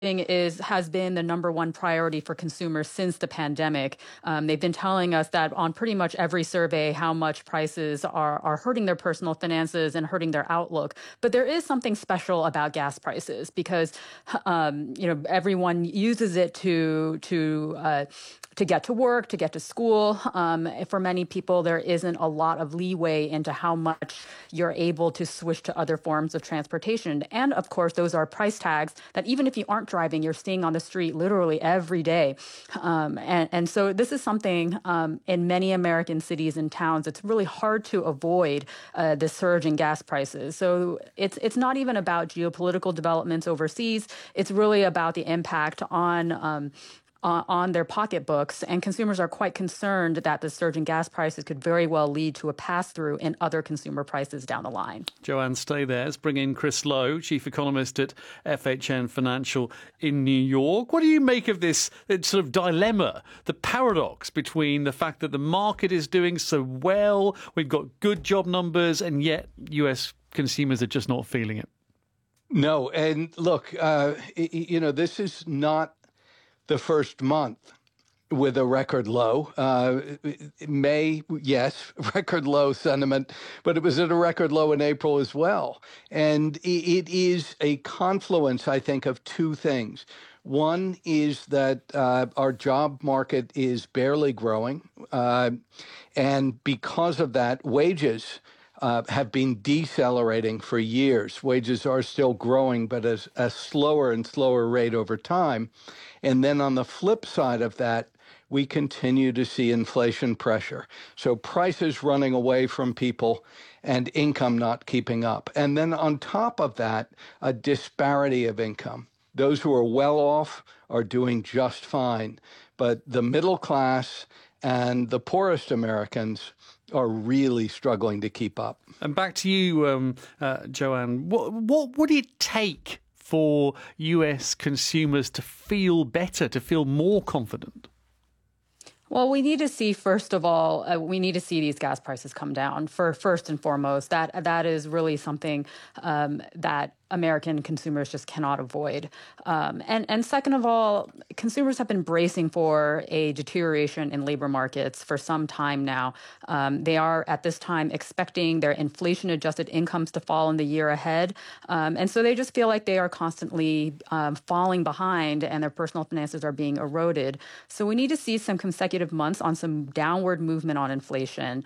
has been the number one priority for consumers since the pandemic. They've been telling us that on pretty much every survey how much prices are hurting their personal finances and hurting their outlook. But there is something special about gas prices because everyone uses it to get to work, to get to school. For many people, there isn't a lot of leeway into how much you're able to switch to other forms of transportation. And of course, those are price tags that even if you aren't driving, you're seeing on the street literally every day. And so this is something in many American cities and towns, it's really hard to avoid the surge in gas prices. So it's not even about geopolitical developments overseas. It's really about the impact on their pocketbooks, and consumers are quite concerned that the surge in gas prices could very well lead to a pass-through in other consumer prices down the line. Joanne, stay there. Let's bring in Chris Lowe, chief economist at FHN Financial in New York. What do you make of this sort of dilemma, the paradox between the fact that the market is doing so well, we've got good job numbers, and yet US consumers are just not feeling it? No, and look, this is not the first month with a record low. May, yes, record low sentiment, but it was at a record low in April as well. And it is a confluence, I think, of two things. One is that our job market is barely growing. And because of that, wages have been decelerating for years. Wages are still growing, but at a slower and slower rate over time. And then on the flip side of that, we continue to see inflation pressure. So prices running away from people and income not keeping up. And then on top of that, a disparity of income. Those who are well off are doing just fine, but the middle class and the poorest Americans are really struggling to keep up. And back to you, Joanne. What would it take for US consumers to feel better, to feel more confident? Well, we need to see, first of all, these gas prices come down. First and foremost, that is really something that American consumers just cannot avoid. And second of all, consumers have been bracing for a deterioration in labor markets for some time now. They are at this time expecting their inflation-adjusted incomes to fall in the year ahead. And so they just feel like they are constantly falling behind and their personal finances are being eroded. So we need to see some consecutive months on some downward movement on inflation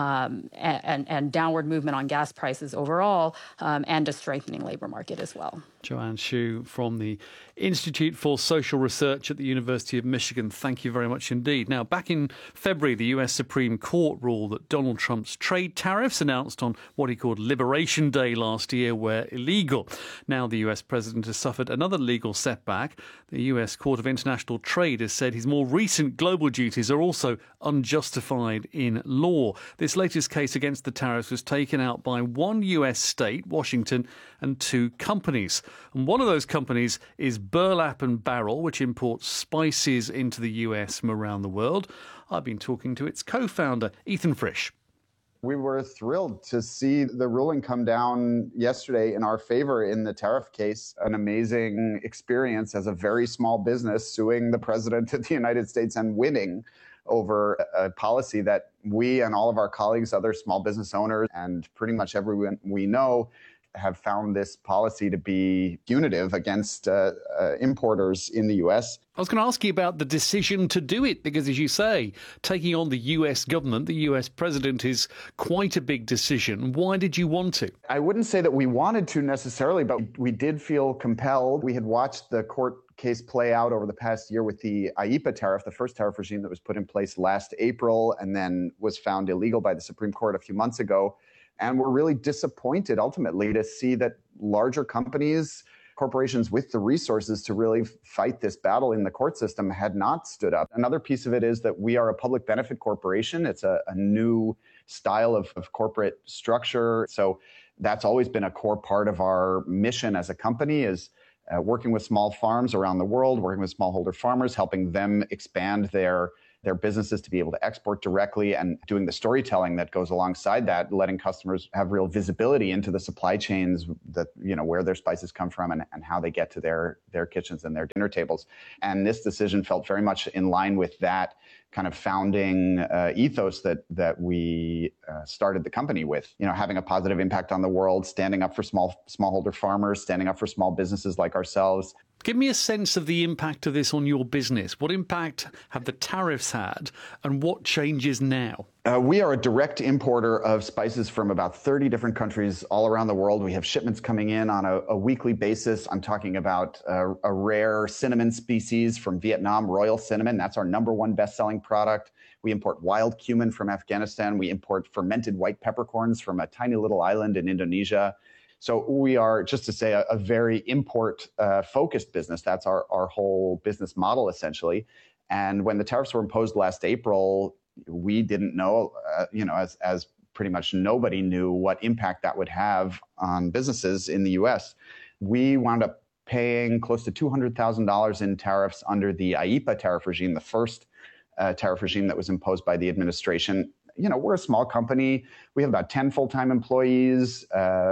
and downward movement on gas prices overall and a strengthening labor market as well. Joanne Shu from the Institute for Social Research at the University of Michigan. Thank you very much indeed. Now, back in February, the US Supreme Court ruled that Donald Trump's trade tariffs announced on what he called Liberation Day last year were illegal. Now the US president has suffered another legal setback. The US Court of International Trade has said his more recent global duties are also unjustified in law. This latest case against the tariffs was taken out by one US state, Washington, and two companies. And one of those companies is Burlap and Barrel, which imports spices into the US from around the world. I've been talking to its co-founder, Ethan Frisch. We were thrilled to see the ruling come down yesterday in our favor in the tariff case. An amazing experience as a very small business suing the president of the United States and winning over a policy that we and all of our colleagues, other small business owners, and pretty much everyone we know have found this policy to be punitive against importers in the U.S. I was going to ask you about the decision to do it, because as you say, taking on the US government, the US president, is quite a big decision. Why did you want to? I wouldn't say that we wanted to necessarily, but we did feel compelled. We had watched the court case play out over the past year with the IEEPA tariff, the first tariff regime that was put in place last April and then was found illegal by the Supreme Court a few months ago. And we're really disappointed ultimately to see that larger companies, corporations with the resources to really fight this battle in the court system had not stood up. Another piece of it is that we are a public benefit corporation. It's a new style of corporate structure. So that's always been a core part of our mission as a company, is working with small farms around the world, working with smallholder farmers, helping them expand their their businesses to be able to export directly, and doing the storytelling that goes alongside that, letting customers have real visibility into the supply chains that, where their spices come from and how they get to their kitchens and their dinner tables. And this decision felt very much in line with that kind of founding ethos that we started the company with, having a positive impact on the world, standing up for smallholder farmers, standing up for small businesses like ourselves. Give me a sense of the impact of this on your business. What impact have the tariffs had, and what changes now? We are a direct importer of spices from about 30 different countries all around the world. We have shipments coming in on a weekly basis. I'm talking about a rare cinnamon species from Vietnam, Royal Cinnamon. That's our #1 best-selling product. We import wild cumin from Afghanistan. We import fermented white peppercorns from a tiny little island in Indonesia. So we are, just to say, a very import-focused business. That's our whole business model, essentially. And when the tariffs were imposed last April, we didn't know, as pretty much nobody knew what impact that would have on businesses in the U.S. We wound up paying close to $200,000 in tariffs under the IEEPA tariff regime, the first tariff regime that was imposed by the administration. We're a small company. We have about 10 full-time employees.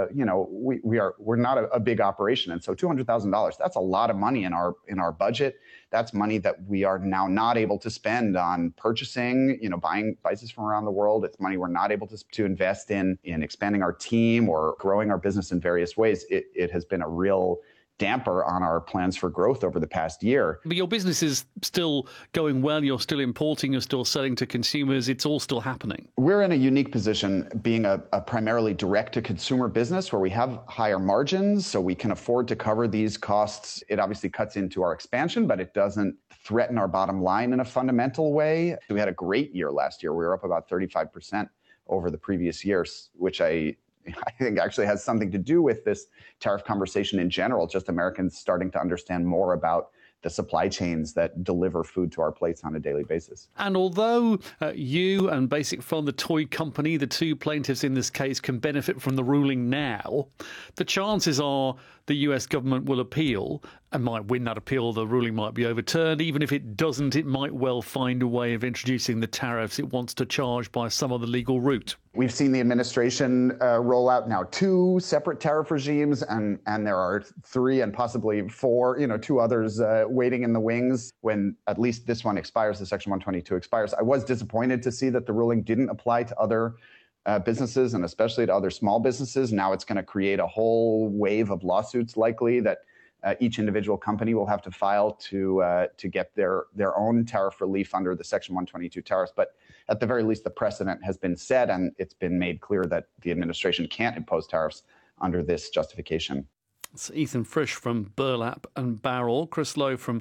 We're not a big operation. And so $200,000, that's a lot of money in our budget. That's money that we are now not able to spend on purchasing, buying spices from around the world. It's money we're not able to invest in expanding our team or growing our business in various ways. It has been a real damper on our plans for growth over the past year. But your business is still going well. You're still importing. You're still selling to consumers. It's all still happening. We're in a unique position being a primarily direct-to-consumer business where we have higher margins, so we can afford to cover these costs. It obviously cuts into our expansion, but it doesn't threaten our bottom line in a fundamental way. We had a great year last year. We were up about 35% over the previous years, which I think actually has something to do with this tariff conversation in general, just Americans starting to understand more about the supply chains that deliver food to our plates on a daily basis. And although you and Basic Fun, the toy company, the two plaintiffs in this case, can benefit from the ruling now, the chances are the US government will appeal and might win that appeal. The ruling might be overturned. Even if it doesn't, it might well find a way of introducing the tariffs it wants to charge by some other legal route. We've seen the administration roll out now 2 separate tariff regimes, and there are 3 and possibly 4, 2 others waiting in the wings when at least this one expires, the Section 122 expires. I was disappointed to see that the ruling didn't apply to other businesses, and especially to other small businesses. Now it's going to create a whole wave of lawsuits likely that each individual company will have to file to get their own tariff relief under the Section 122 tariffs. But at the very least, the precedent has been set, and it's been made clear that the administration can't impose tariffs under this justification. It's Ethan Frisch from Burlap and Barrel. Chris Lowe from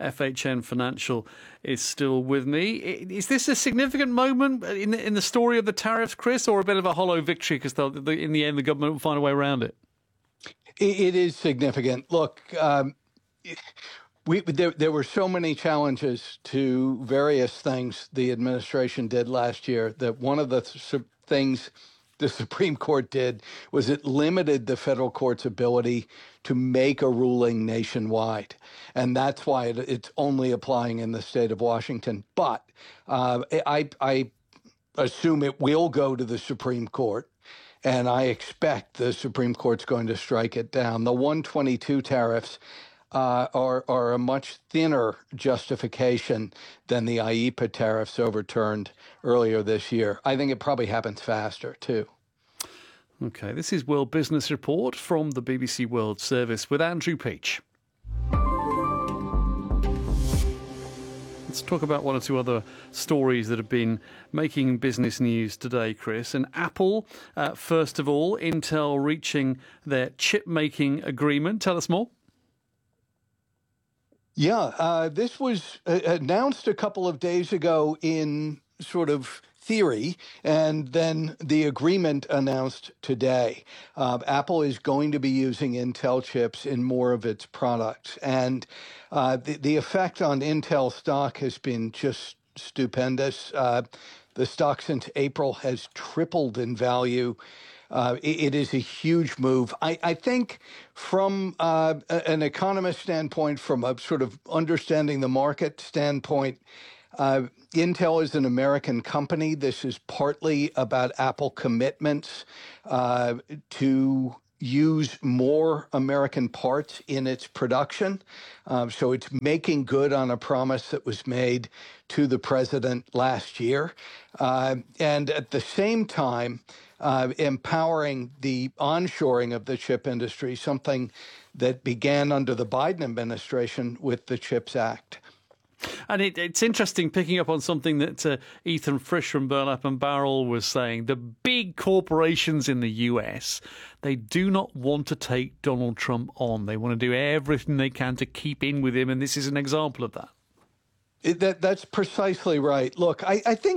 FHN Financial is still with me. Is this a significant moment in the story of the tariffs, Chris, or a bit of a hollow victory because in the end the government will find a way around it? It is significant. Look, there were so many challenges to various things the administration did last year that one of the things the Supreme Court did was it limited the federal court's ability to make a ruling nationwide. And that's why it's only applying in the state of Washington. But I assume it will go to the Supreme Court. And I expect the Supreme Court's going to strike it down. The 122 tariffs are a much thinner justification than the IEEPA tariffs overturned earlier this year. I think it probably happens faster, too. OK, this is World Business Report from the BBC World Service with Andrew Peach. Let's talk about one or two other stories that have been making business news today, Chris. And Apple, first of all, Intel reaching their chip-making agreement. Tell us more. Yeah, this was announced a couple of days ago in sort of theory, and then the agreement announced today. Apple is going to be using Intel chips in more of its products, and the effect on Intel stock has been just stupendous. The stock since April has tripled in value. It is a huge move. I think from an economist standpoint, from a sort of understanding the market standpoint, Intel is an American company. This is partly about Apple commitments to use more American parts in its production. So it's making good on a promise that was made to the president last year. And at the same time, empowering the onshoring of the chip industry, something that began under the Biden administration with the CHIPS Act. And it's interesting picking up on something that Ethan Frisch from Burlap and Barrel was saying. The big corporations in the US, they do not want to take Donald Trump on. They want to do everything they can to keep in with him, and this is an example of that. That's precisely right. Look, I think